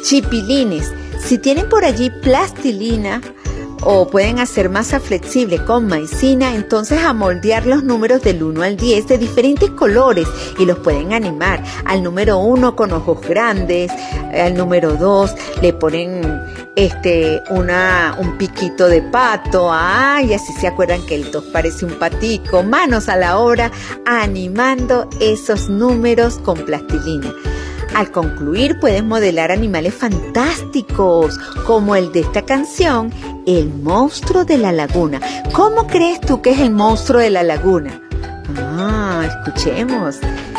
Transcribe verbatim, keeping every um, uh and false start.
chipilines. Si tienen por allí plastilina o pueden hacer masa flexible con maicena, entonces a moldear los números del uno al diez de diferentes colores y los pueden animar. Al número uno con ojos grandes, al número dos le ponen este una un piquito de pato, ay, y así se acuerdan que el dos parece un patico. Manos a la obra animando esos números con plastilina. Al concluir puedes modelar animales fantásticos como el de esta canción, El monstruo de la laguna. ¿Cómo crees tú que es el monstruo de la laguna? Ah, escuchemos.